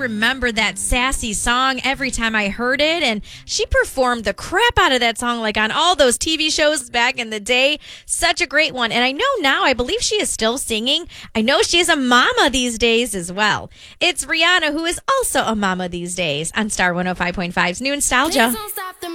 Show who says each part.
Speaker 1: remember that sassy song every time I heard it. And she performed the crap out of that song like on all those TV shows back in the day. Such a great one. And I know now, I believe she is still singing. I know she's a mama these days as well. It's Rihanna, who is also a mama these days on Star 105.5's New Nostalgia.